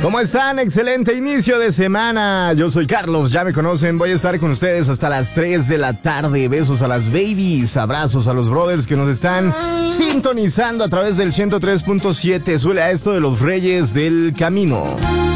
¿Cómo están? Excelente inicio de semana. Yo soy Carlos, ya me conocen. Voy a estar con ustedes hasta las 3 de la tarde. Besos a las babies, abrazos a los brothers que nos están sintonizando a través del 103.7. Suele a esto de los Reyes del Camino.